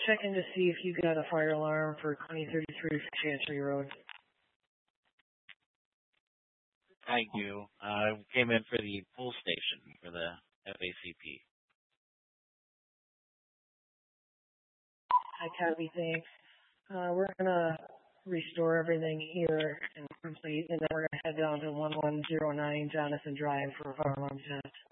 checking to see if you got a fire alarm for 2033 Chancery Road. I do. I came in for the pull station for the FACP. I copy, thanks. We're going to restore everything here and complete, and then we're going to head down to 1109 Jonathan Drive for a fire alarm test.